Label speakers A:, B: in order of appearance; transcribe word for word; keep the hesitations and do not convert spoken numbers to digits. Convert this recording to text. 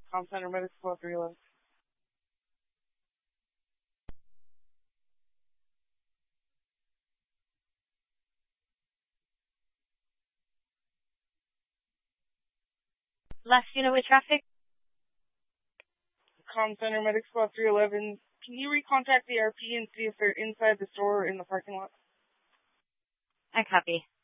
A: Com Center Medic Squad three eleven.
B: Last unit with traffic?
A: Com Center Medic Squad three eleven. Can you recontact the R P and see if they're inside the store or in the parking lot?
B: I copy.